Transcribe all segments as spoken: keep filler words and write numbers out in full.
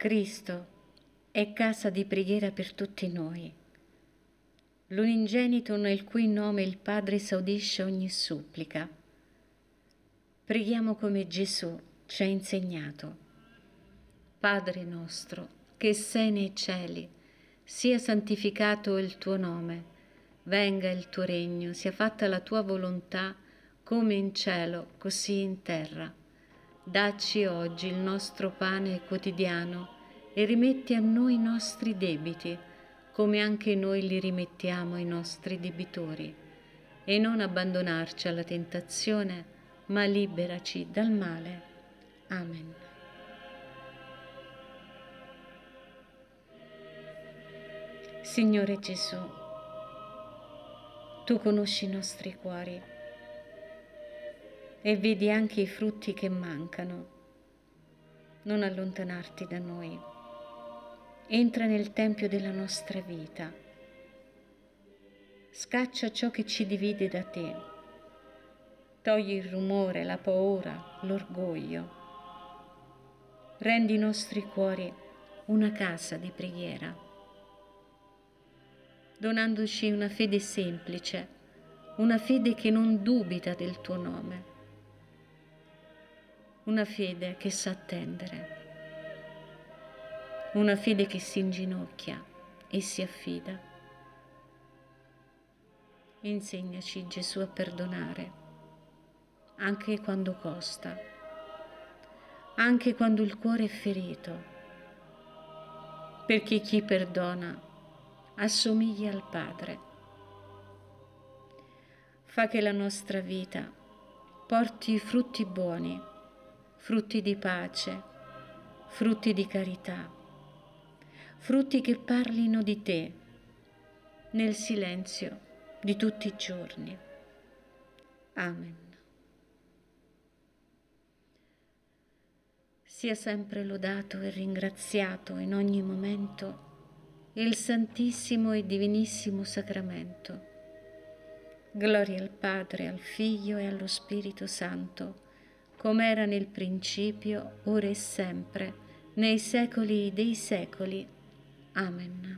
Cristo è casa di preghiera per tutti noi, l'unigenito nel cui nome il Padre esaudisce ogni supplica. Preghiamo come Gesù ci ha insegnato. Padre nostro, che sei nei cieli, sia santificato il tuo nome, venga il tuo regno, sia fatta la tua volontà, come in cielo, così in terra. Dacci oggi il nostro pane quotidiano e rimetti a noi i nostri debiti, come anche noi li rimettiamo ai nostri debitori. E non abbandonarci alla tentazione, ma liberaci dal male. Amen. Signore Gesù, tu conosci i nostri cuori e vedi anche i frutti che mancano. Non allontanarti da noi. Entra nel tempio della nostra vita. Scaccia ciò che ci divide da te. Togli il rumore, la paura, l'orgoglio. Rendi i nostri cuori una casa di preghiera, donandoci una fede semplice, una fede che non dubita del tuo nome, una fede che sa attendere, una fede che si inginocchia e si affida. Insegnaci, Gesù, a perdonare, anche quando costa, anche quando il cuore è ferito, perché chi perdona assomiglia al Padre. Fa che la nostra vita porti frutti buoni, frutti di pace, frutti di carità, frutti che parlino di te nel silenzio di tutti i giorni. Amen. Sia sempre lodato e ringraziato in ogni momento il Santissimo e Divinissimo Sacramento. Gloria al Padre, al Figlio e allo Spirito Santo, come era nel principio, ora e sempre, nei secoli dei secoli. Amen.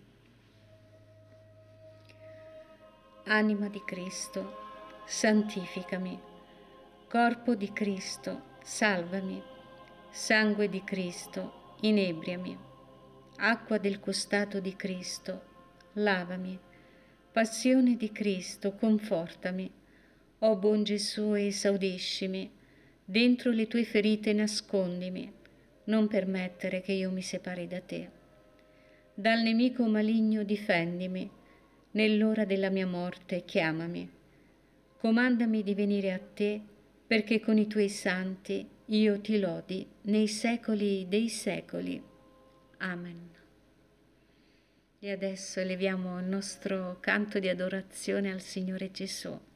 Anima di Cristo, santificami. Corpo di Cristo, salvami. Sangue di Cristo, inebriami. Acqua del costato di Cristo, lavami. Passione di Cristo, confortami. O buon Gesù, esaudiscimi. Dentro le tue ferite nascondimi. Non permettere che io mi separi da te. Dal nemico maligno difendimi. Nell'ora della mia morte chiamami. Comandami di venire a te, perché con i tuoi santi io ti lodi nei secoli dei secoli. Amen. E adesso eleviamo il nostro canto di adorazione al Signore Gesù.